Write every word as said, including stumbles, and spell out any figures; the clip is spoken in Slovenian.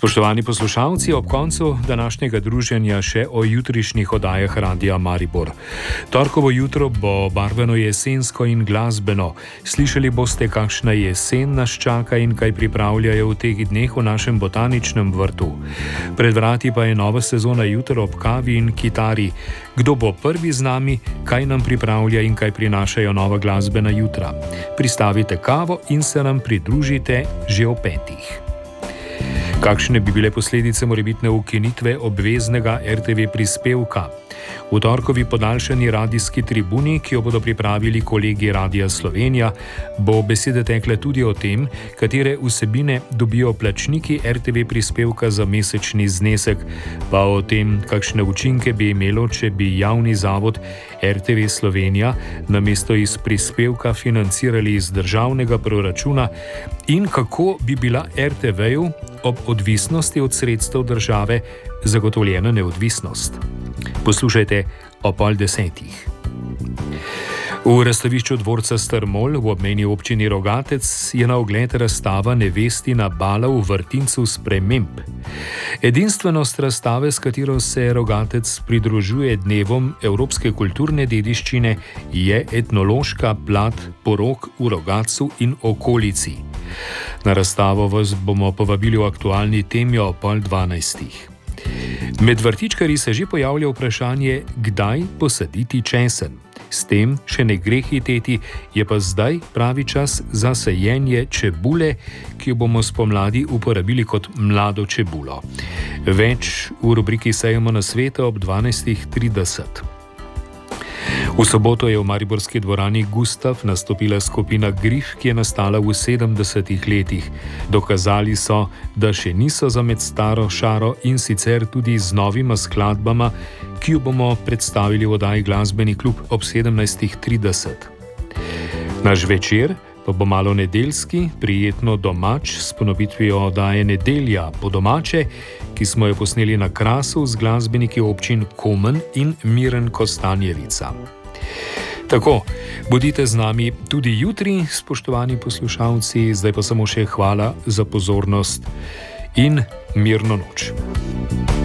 Spoštovani poslušalci, ob koncu današnjega druženja še o jutrišnjih oddajah Radia Maribor. Torkovo jutro bo barveno jesensko in glasbeno. Slišali boste, kakšna jesen nas čaka in kaj pripravljajo v teh dneh v našem botaničnem vrtu. Pred vrati pa je nova sezona jutro ob kavi in kitari. Kdo bo prvi z nami, kaj nam pripravlja in kaj prinašajo nova glasbena jutra? Pristavite kavo in se nam pridružite že ob petih. Kakšne bi bile posledice morebitne ukinitve obveznega er te ve prispevka? V torkovi podaljšani radijski tribuni, ki jo bodo pripravili kolegi Radia Slovenija, bo besede tekle tudi o tem, katere vsebine dobijo plačniki er te ve prispevka za mesečni znesek, pa o tem, kakšne učinke bi imelo, če bi javni zavod er te ve Slovenija namesto iz prispevka financirali iz državnega proračuna in kako bi bila er te veju ob odvisnosti od sredstev države zagotovljena neodvisnost. Poslušajte o pol desetih. V razstavišču dvorca Strmol v obmejni občini Rogatec je na ogled razstava Nevestina bala v vrtincu sprememb. Edinstvenost razstave, s katero se Rogatec pridružuje dnevom evropske kulturne dediščine, je etnološka plat porok v Rogatcu in okolici. Na razstavo vas bomo povabili v aktualni temi o pol dvanajstih. Med vrtičkarji se že pojavlja vprašanje, kdaj posaditi česen. S tem še ne gre hiteti, je pa zdaj pravi čas za sajenje čebule, ki jo bomo spomladi uporabili kot mlado čebulo. Več v rubriki Sejemo na svete ob dvanajstih trideset. V soboto je v mariborski dvorani Gustav nastopila skupina Grif, ki je nastala v sedemdesetih letih. Dokazali so, da še niso za med staro šaro in sicer tudi z novima skladbama, ki jo bomo predstavili v oddaji Glasbeni klub ob sedemnajstih trideset. Naš večer pa bo malo nedeljski, prijetno domač s ponovitvijo oddaje Nedelja po domače, ki smo jo posneli na Krasu z glasbeniki občin Komen in Miren Kostanjevica. Tako, bodite z nami tudi jutri, spoštovani poslušalci, zdaj pa samo še hvala za pozornost in mirno noč.